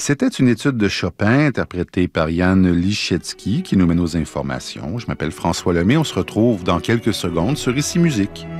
C'était une étude de Chopin interprétée par Yann Lichetsky qui nous mène aux informations. Je m'appelle François Lemay. On se retrouve dans quelques secondes sur Ici Musique.